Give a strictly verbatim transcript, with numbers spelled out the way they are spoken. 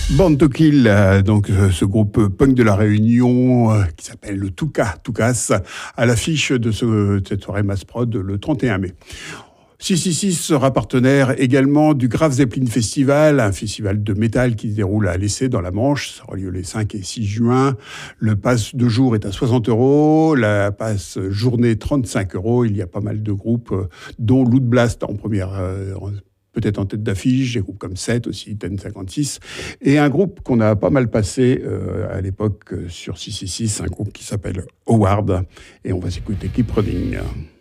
Born to Kill, euh, donc euh, ce groupe punk de la Réunion euh, qui s'appelle le Touka, Toukas, à l'affiche de, ce, de cette soirée Mass Prod le trente et un mai. six cent soixante-six sera partenaire également du Graf Zeppelin Festival, un festival de métal qui se déroule à l'Essai dans la Manche. Ça aura lieu les cinq et six juin. Le pass de jour est à soixante euros, la passe journée trente-cinq euros. Il y a pas mal de groupes, dont Loot Blast en première, euh, peut-être en tête d'affiche, des groupes comme sept aussi, Ten cinquante-six, et un groupe qu'on a pas mal passé euh, à l'époque sur six cent soixante-six, un groupe qui s'appelle Howard, et on va s'écouter Keep Running.